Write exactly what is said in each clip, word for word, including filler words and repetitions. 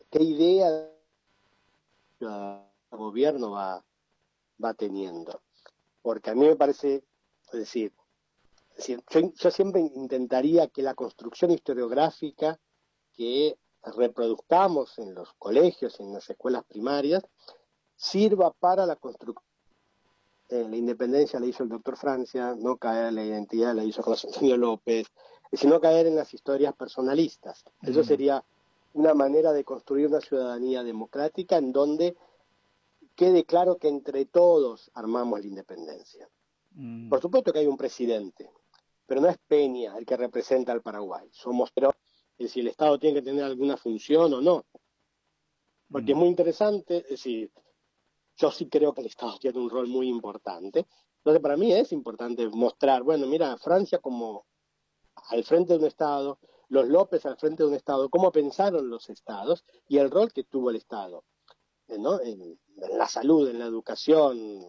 qué idea el gobierno va, va teniendo. Porque a mí me parece, es decir, es decir yo, yo siempre intentaría que la construcción historiográfica que reproduzcamos en los colegios, en las escuelas primarias, sirva para la construcción. Eh, la independencia la hizo el doctor Francia, no caer en la identidad la hizo José Antonio López, sino caer en las historias personalistas. Mm. Eso sería una manera de construir una ciudadanía democrática en donde quede claro que entre todos armamos la independencia. Mm. Por supuesto que hay un presidente, pero no es Peña el que representa al Paraguay. Somos, pero si el Estado tiene que tener alguna función o no. Porque mm. es muy interesante, es decir, yo sí creo que el Estado tiene un rol muy importante. Entonces, para mí es importante mostrar, bueno, mira, Francia como al frente de un Estado, los López al frente de un Estado, cómo pensaron los Estados y el rol que tuvo el Estado, ¿no? En, en la salud, en la educación.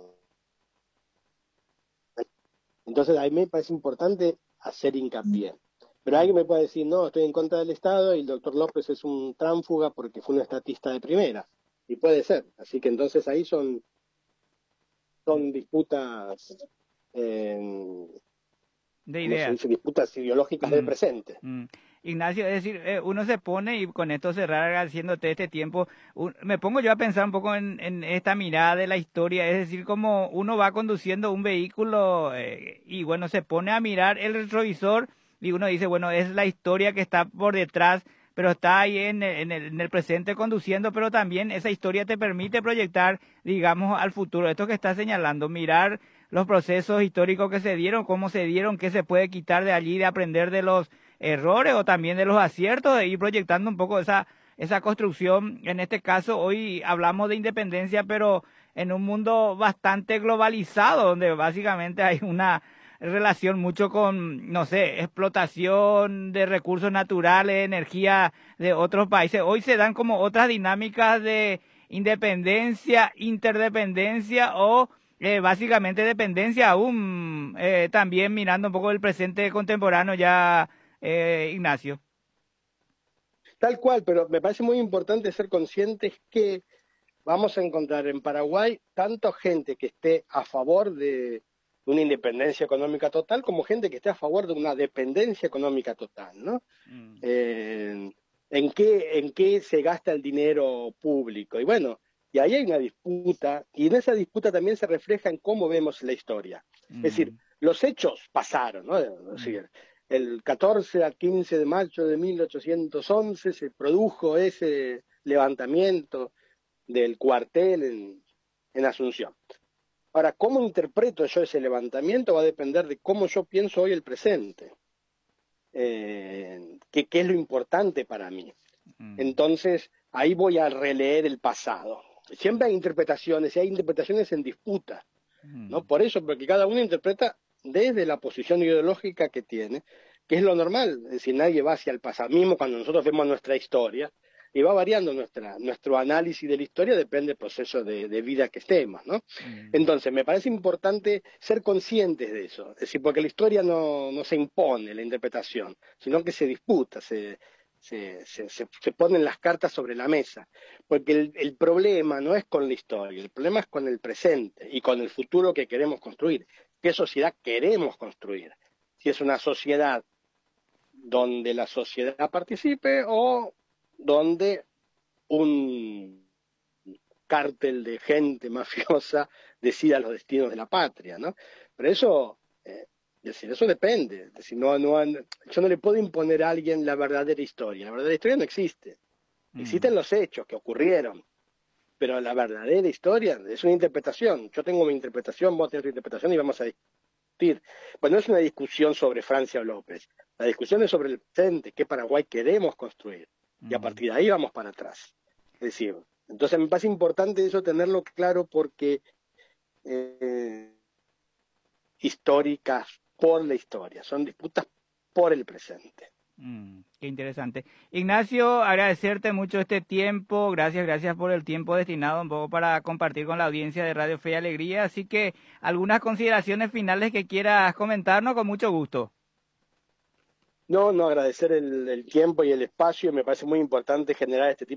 Entonces, a mí me parece importante hacer hincapié. Pero alguien me puede decir, no, estoy en contra del Estado y el doctor López es un tránfuga porque fue un estatista de primera. Y puede ser. Así que entonces ahí son, son disputas, eh, de ideas. Dice, disputas ideológicas mm. del presente. Mm. Ignacio, es decir, eh, uno se pone, y con esto cerrar haciéndote este tiempo, un, me pongo yo a pensar un poco en, en esta mirada de la historia, es decir, como uno va conduciendo un vehículo eh, y bueno, se pone a mirar el retrovisor y uno dice, bueno, es la historia que está por detrás, pero está ahí en el, en, el, en el presente conduciendo, pero también esa historia te permite proyectar, digamos, al futuro. Esto que estás señalando, mirar los procesos históricos que se dieron, cómo se dieron, qué se puede quitar de allí, de aprender de los errores o también de los aciertos, de ir proyectando un poco esa, esa construcción. En este caso, hoy hablamos de independencia, pero en un mundo bastante globalizado, donde básicamente hay una relación mucho con, no sé, explotación de recursos naturales, energía de otros países. Hoy se dan como otras dinámicas de independencia, interdependencia o eh, básicamente dependencia aún, eh, también mirando un poco el presente contemporáneo ya, eh, Ignacio. Tal cual, pero me parece muy importante ser conscientes que vamos a encontrar en Paraguay tanto gente que esté a favor de una independencia económica total como gente que esté a favor de una dependencia económica total, ¿no? Mm. Eh, ¿en qué, en qué se gasta el dinero público? Y bueno, y ahí hay una disputa, y en esa disputa también se refleja en cómo vemos la historia. Mm. Es decir, los hechos pasaron, ¿no? Es decir, mm. el catorce al quince de mayo de mil ochocientos once se produjo ese levantamiento del cuartel en, en Asunción. Ahora, ¿cómo interpreto yo ese levantamiento? Va a depender de cómo yo pienso hoy el presente. Eh, ¿qué, ¿Qué es lo importante para mí? Mm. Entonces, ahí voy a releer el pasado. Siempre hay interpretaciones, y hay interpretaciones en disputa, mm. ¿no? Por eso, porque cada uno interpreta desde la posición ideológica que tiene, que es lo normal. Es decir, nadie va hacia el pasado. Mismo cuando nosotros vemos nuestra historia, y va variando nuestra, nuestro análisis de la historia, depende del proceso de, de vida que estemos, ¿no? Mm. Entonces, me parece importante ser conscientes de eso, es decir, porque la historia no, no se impone, la interpretación, sino que se disputa, se, se, se, se, se ponen las cartas sobre la mesa, porque el, el problema no es con la historia, el problema es con el presente y con el futuro que queremos construir. ¿Qué sociedad queremos construir? Si es una sociedad donde la sociedad participe o donde un cártel de gente mafiosa decida los destinos de la patria, ¿no? Pero eso, eh, es decir, eso depende. Es decir, no, no, yo no le puedo imponer a alguien la verdadera historia. La verdadera historia no existe. Mm. Existen los hechos que ocurrieron, pero la verdadera historia es una interpretación. Yo tengo mi interpretación, vos tenés tu interpretación y vamos a discutir. Pues no es una discusión sobre Francia o López. La discusión es sobre el presente, qué Paraguay queremos construir. Y a partir de ahí vamos para atrás. Es decir, entonces me parece importante eso tenerlo claro porque eh, históricas por la historia, son disputas por el presente. Mm, qué interesante. Ignacio, agradecerte mucho este tiempo, gracias, gracias por el tiempo destinado un poco para compartir con la audiencia de Radio Fe y Alegría, así que algunas consideraciones finales que quieras comentarnos, con mucho gusto. No, no, agradecer el, el tiempo y el espacio, me parece muy importante generar este tipo